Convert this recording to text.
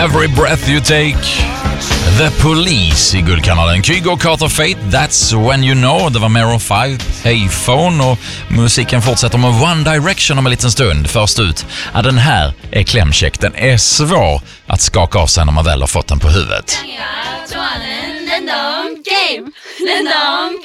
Every breath you take. The Police i Guldkanalen. Kygo, Carter Fate, That's When You Know. Det var Maroon 5, Payphone, och musiken fortsätter med One Direction om en liten stund. Först ut, den här är klämkäck. Den är svår att skaka av sig när man väl har fått den på huvudet.